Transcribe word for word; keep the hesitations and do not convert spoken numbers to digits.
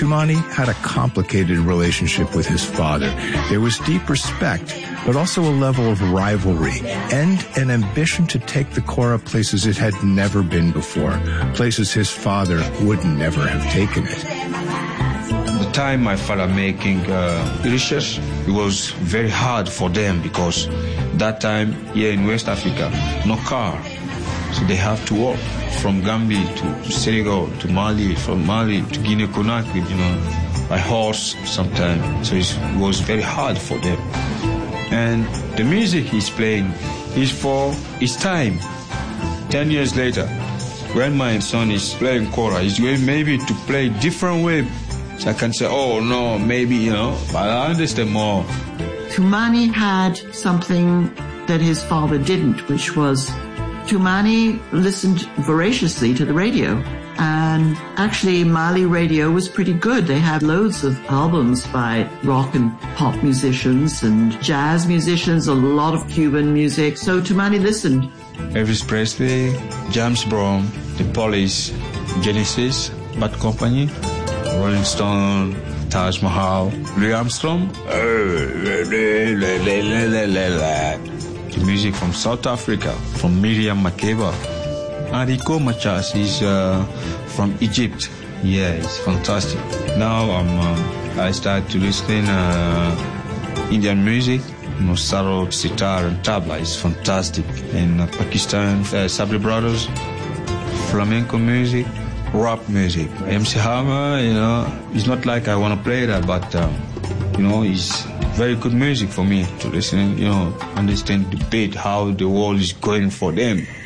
Toumani had a complicated relationship with his father. There was deep respect, but also a level of rivalry and an ambition to take the Kora places it had never been before, places his father would never have taken it. The time my father making uh, research, it was very hard for them because that time here in West Africa, no car. So they have to walk from Gambia to Senegal to Mali, from Mali to Guinea-Conakry, you know, by horse sometimes. So it was very hard for them. And the music he's playing is for his time. Ten years later, when my son is playing kora, he's going maybe to play different way. So I can say, oh no, maybe, you know, but I understand more. Toumani had something that his father didn't, which was Toumani listened voraciously to the radio. And actually, Mali radio was pretty good. They had loads of albums by rock and pop musicians and jazz musicians, a lot of Cuban music. So Toumani listened. Elvis Presley, James Brown, The Police, Genesis, Bad Company, Rolling Stone, Taj Mahal, Louis Armstrong. The music from South Africa, from Miriam Makeba. Enrico Machas is uh, from Egypt. Yeah, it's fantastic. Now I'm, um, I start to listen uh, Indian music. You know, sarod, sitar, and tabla is fantastic. And uh, Pakistan, uh, Sabri Brothers, flamenco music, rap music. M C Hammer, you know, it's not like I want to play that, but um, you know, it's very good music for me to listen. You know, understand the beat, how the world is going for them.